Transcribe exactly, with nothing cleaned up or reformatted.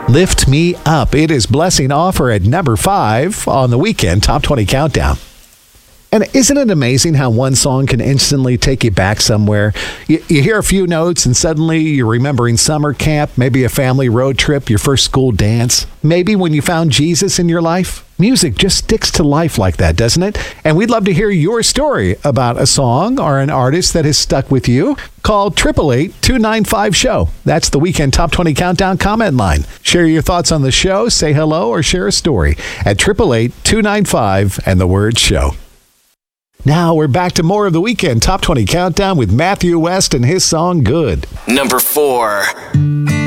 Lift Me Up. It is Blessing Offer at number five on the Weekend Top twenty Countdown. And isn't it amazing how one song can instantly take you back somewhere? You, you hear a few notes and suddenly you're remembering summer camp, maybe a family road trip, your first school dance, maybe when you found Jesus in your life. Music just sticks to life like that, doesn't it? And we'd love to hear your story about a song or an artist that has stuck with you. Call eight eight eight, two nine five, SHOW. That's the Weekend Top twenty Countdown comment line. Share your thoughts on the show, say hello, or share a story at eight eight eight, two nine five and the word SHOW. Now we're back to more of the Weekend Top twenty Countdown with Matthew West and his song Good. Number four.